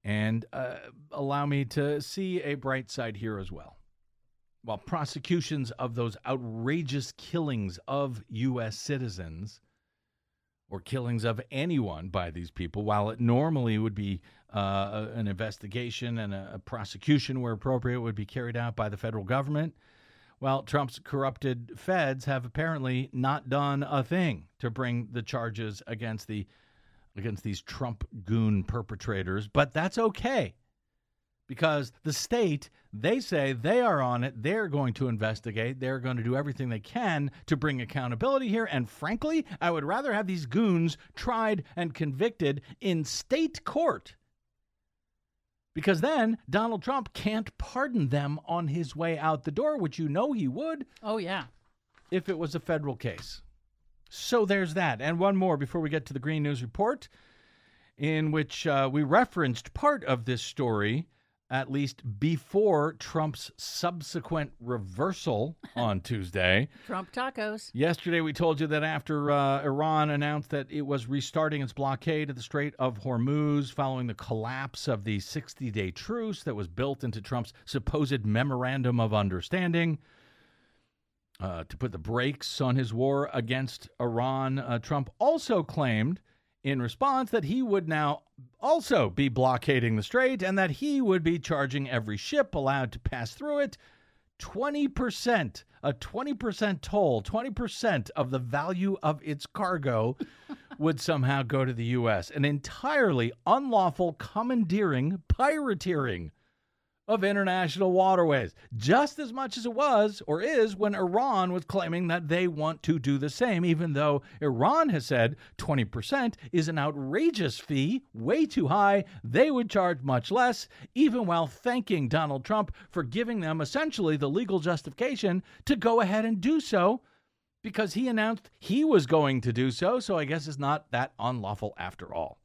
And allow me to see a bright side here as well. While prosecutions of those outrageous killings of U.S. citizens or killings of anyone by these people, while it normally would be an investigation and a prosecution where appropriate would be carried out by the federal government, well, Trump's corrupted feds have apparently not done a thing to bring the charges against these Trump goon perpetrators. But that's okay, because the state, they say they are on it. They're going to investigate. They're going to do everything they can to bring accountability here. And frankly, I would rather have these goons tried and convicted in state court, because then Donald Trump can't pardon them on his way out the door, which you know he would. Oh, yeah. If it was a federal case. So there's that. And one more before we get to the Green News Report, in which we referenced part of this story, at least before Trump's subsequent reversal on Tuesday. Trump tacos. Yesterday, we told you that after Iran announced that it was restarting its blockade of the Strait of Hormuz following the collapse of the 60-day truce that was built into Trump's supposed memorandum of understanding, to put the brakes on his war against Iran, Trump also claimed in response that he would now also be blockading the strait and that he would be charging every ship allowed to pass through it 20%, a 20% toll, 20% of the value of its cargo would somehow go to the U.S. An entirely unlawful commandeering, pirateering of international waterways, just as much as it was or is when Iran was claiming that they want to do the same, even though Iran has said 20% is an outrageous fee, way too high. They would charge much less, even while thanking Donald Trump for giving them essentially the legal justification to go ahead and do so, because he announced he was going to do so. So I guess it's not that unlawful after all.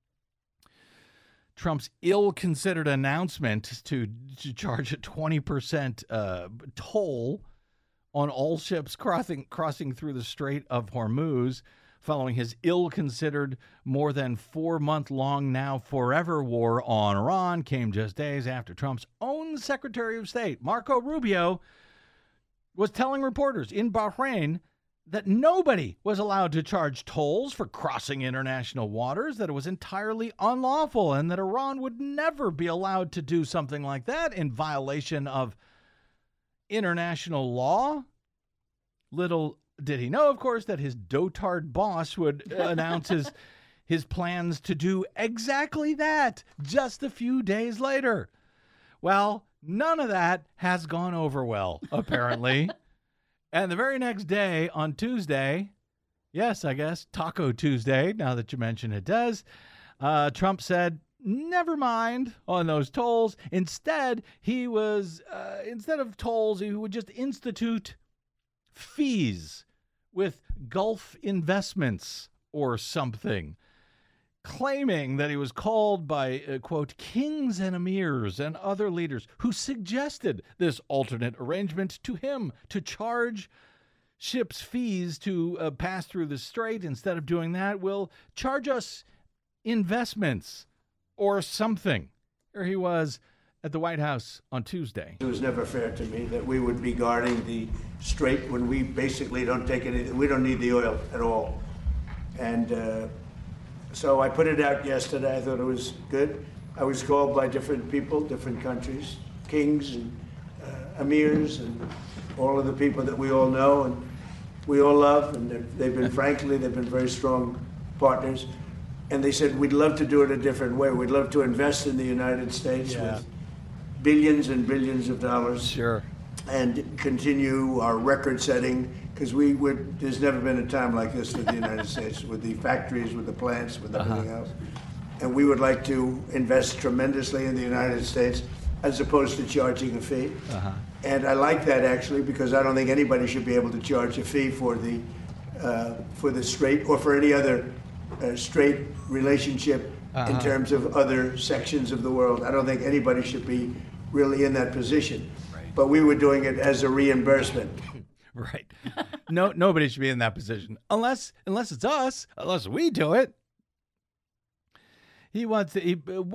Trump's ill-considered announcement to charge a 20% toll on all ships crossing through the Strait of Hormuz following his ill-considered, more than 4-month-long, now forever war on Iran came just days after Trump's own Secretary of State, Marco Rubio, was telling reporters in Bahrain that nobody was allowed to charge tolls for crossing international waters, that it was entirely unlawful, and that Iran would never be allowed to do something like that in violation of international law. Little did he know, of course, that his dotard boss would announce his plans to do exactly that just a few days later. Well, none of that has gone over well, apparently. And the very next day, on Tuesday, yes, I guess, Taco Tuesday, now that you mention it does, Trump said, never mind on those tolls. Instead, instead of tolls, he would just institute fees with Gulf Investments or something, claiming that he was called by, quote, kings and emirs and other leaders who suggested this alternate arrangement to him to charge ships fees to pass through the strait. Instead of doing that, will charge us investments or something. Here he was at the White House on Tuesday. It was never fair to me that we would be guarding the strait when we basically don't take we don't need the oil at all. And so I put it out yesterday. I thought it was good. I was called by different people, different countries, kings and emirs and all of the people that we all know and we all love. And they've been very strong partners. And they said, we'd love to do it a different way. We'd love to invest in the United States with billions and billions of dollars. Sure. And continue our record setting, because there's never been a time like this with the United States, with the factories, with the plants, with everything else. And we would like to invest tremendously in the United States as opposed to charging a fee. And I like that, actually, because I don't think anybody should be able to charge a fee for the strait or for any other strait relationship in terms of other sections of the world. I don't think anybody should be really in that position. But we were doing it as a reimbursement. Right. No, nobody should be in that position unless it's us, unless we do it.